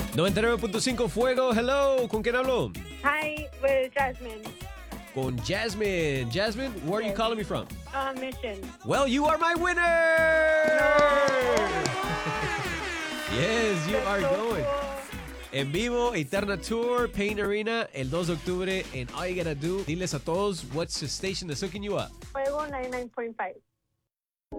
99.5 Fuego, hello. ¿Con quién hablo? Hi, with Jasmine. Con Jasmine. Jasmine, where are you Yes. calling me from? Mission. Well, you are my winner! Yes, you are going. En vivo, Eterna Tour, Pain Arena, el 2 de octubre. And all you gotta do, diles a todos, what's the station that's hooking you up? Fuego 99.5.